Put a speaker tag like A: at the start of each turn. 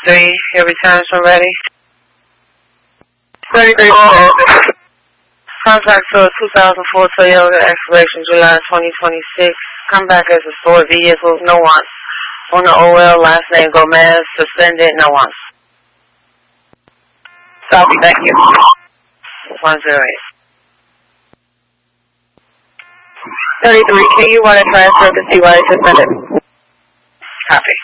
A: 33, your return ready.
B: 33.
A: Contract for a 2004 Toyota, expiration July 2026. Come back as a stored vehicle, no wants. On the OL, last name Gomez, suspended, no wants.
B: Copy, thank you.
A: 108.
B: 33, can you run a transfer to see why it's suspended?
A: Copy.